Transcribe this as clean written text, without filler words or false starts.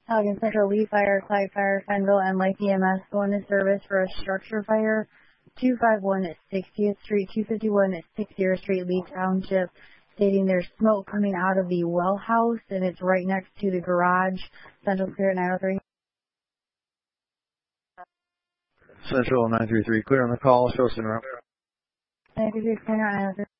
Allegan Central, Lee Fire, Clyde Fire, Fenville, and Life EMS go into service for a structure fire, 251 at 60th Street, 251 at 60th Street, Lee Township, stating there's smoke coming out of the well house, and it's right next to the garage. Central Spirit 903. Central 933, clear on the call. Show us in route. 933, clear on 903.